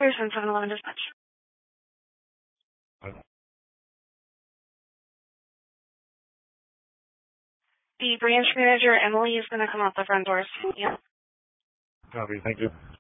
Person 711 dispatch. The branch manager, Emily, is going to come out the front doors. Yeah. Copy, thank you.